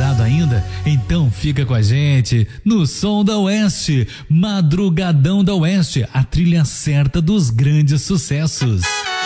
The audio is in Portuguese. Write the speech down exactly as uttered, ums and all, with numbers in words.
sintonizado ainda? Então fica com a gente no Som da Oeste, Madrugadão da Oeste, a trilha certa dos grandes sucessos.